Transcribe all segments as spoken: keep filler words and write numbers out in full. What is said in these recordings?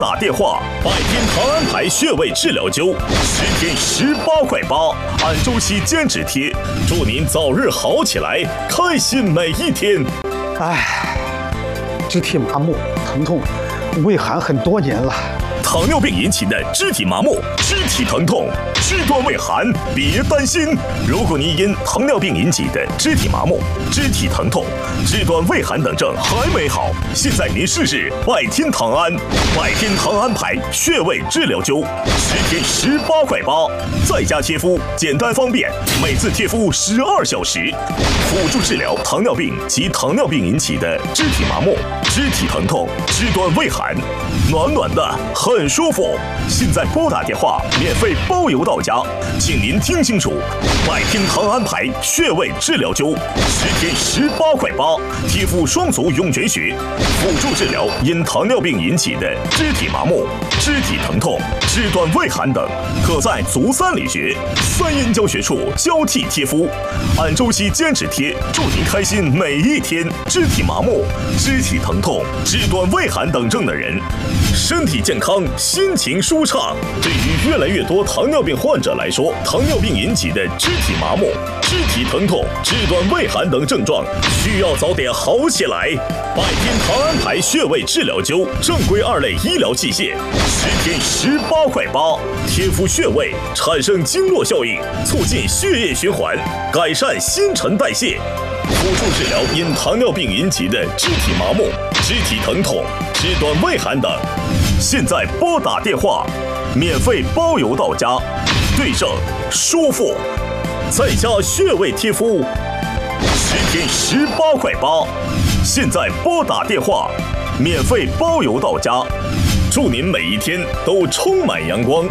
打电话，百天堂安牌穴位治疗灸，十天十八块八，按周期减脂贴，祝您早日好起来，开心每一天。 唉，肢体麻木、疼痛、畏寒很多年了。 糖尿病引起的肢体麻木、肢体疼痛、肢端畏寒，别担心。如果您因糖尿病引起的肢体麻木、肢体疼痛、肢端畏寒等症还没好，现在您试试百天堂安，百天堂安牌穴位治疗灸，十天十八块八，在家贴敷，简单方便，每次贴敷十二小时，辅助治疗糖尿病及糖尿病引起的肢体麻木、肢体疼痛、肢端畏寒，暖暖的很舒服。现在拨打电话，免费包邮到家，请您听清楚，百天堂安牌穴位治疗灸，十天十八块八，贴敷双足涌泉穴，辅助治疗因糖尿病引起的肢体麻木、肢体疼痛、肢端畏寒等，可在足三里穴、三阴交穴处交替贴敷，按周期减脂贴，祝您开心每一天。肢体麻木、肢体疼痛、肢端畏寒等症的人，身体健康，心情舒畅。对于越来越多糖尿病患者来说，糖尿病引起的肢体麻木、肢体疼痛、肢端畏寒等症状，需要早点好起来。百天堂安牌穴位治疗灸，正规二类医疗器械，十天十八块八，贴敷穴位产生经络效应，促进血液循环，改善新陈代谢，辅助治疗因糖尿病引起的肢体麻木、肢体疼痛、肢端畏寒等。现在拨打电话，免费包邮到家，对症舒服，在家穴位贴敷，十天十八块八。现在拨打电话，免费包邮到家，祝您每一天都充满阳光。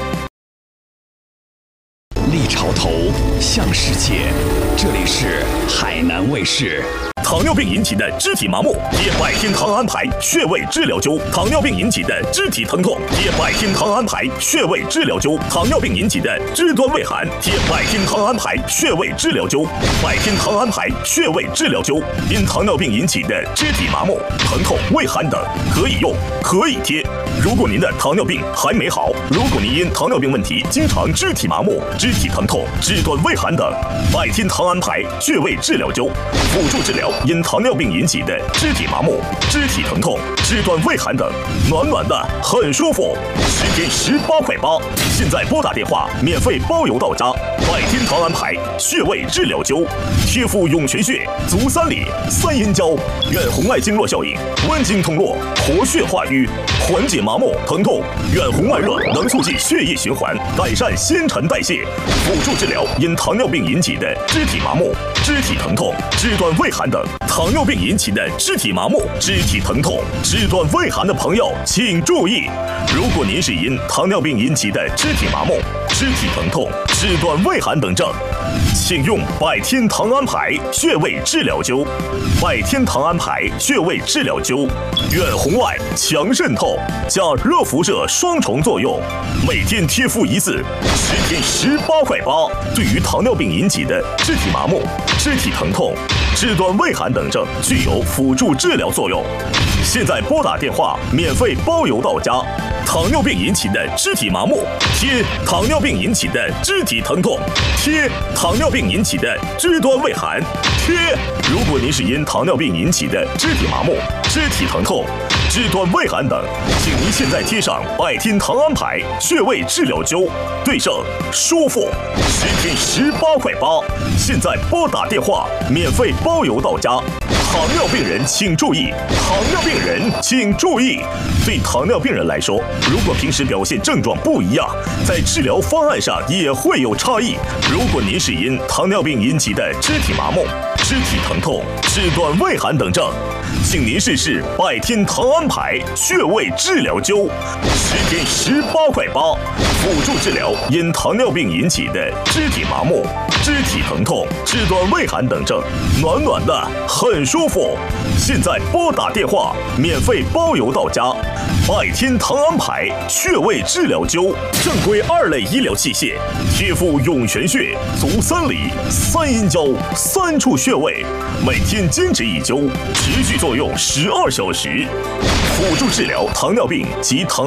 立潮头向世界，这里是海南卫视。 糖尿病引起的肢体麻木，贴百天堂安牌穴位治疗灸；糖尿病引起的肢体疼痛，贴百天堂安牌穴位治疗灸；糖尿病引起的肢端畏寒，贴百天堂安牌穴位治疗灸。百天堂安牌穴位治疗灸，因糖尿病引起的肢体麻木、疼痛、畏寒等，可以用，可以贴。如果您的糖尿病还没好，如果您因糖尿病问题经常肢体麻木、肢体疼痛、肢端畏寒等，百天堂安牌穴位治疗灸，辅助治疗因糖尿病引起的肢体麻木、肢体疼痛、肢端畏寒等，暖暖的很舒服，十天十八块八。现在拨打电话，免费包邮到家。百天堂安牌穴位治疗灸，贴敷涌泉穴、足三里、三阴交，远红外经络效应，温经通络，活血化瘀，缓解麻木疼痛。远红外热能促进血液循环，改善新陈代谢，辅助治疗因糖尿病引起的肢体麻木、肢体疼痛、肢端畏寒等。糖尿病引起的肢体麻木、肢体疼痛、肢端畏寒的朋友，请注意，如果您是因糖尿病引起的肢体麻木、肢体疼痛、肢端畏寒等症，请用百天堂安牌穴位治疗灸。百天堂安牌穴位治疗灸，远红外、强渗透加热辐射双重作用，每天贴敷一次，十天十八块八。对于糖尿病引起的肢体麻木、肢体疼痛、肢端畏寒等症，具有辅助治疗作用。现在拨打电话，免费包邮到家。糖尿病引起的肢体麻木，贴糖尿病引起的肢体疼痛，贴糖尿病引起的肢端畏寒，贴。如果您是因糖尿病引起的肢体麻木、肢体疼痛、肢端畏寒等，请您现在贴上百天堂安牌穴位治疗灸，对症舒服，十天十八块八。现在拨打电话，免费包邮到家。糖尿病人请注意，糖尿病人请注意。对糖尿病人来说，如果平时表现症状不一样，在治疗方案上也会有差异。如果您是因糖尿病引起的肢体麻木、肢体疼痛、肢端畏寒等症，请您试试百天堂安牌穴位治疗灸，十天十八块八，辅助治疗因糖尿病引起的肢体麻木、肢体疼痛、肢端畏寒等症，暖暖的很舒服。现在拨打电话，免费包邮到家。百天堂安牌穴位治疗灸，正规二类医疗器械，贴敷涌泉穴、足三里、三阴交三处穴位，每天坚持一灸，持续作用十二小时，辅助治疗糖尿病及糖。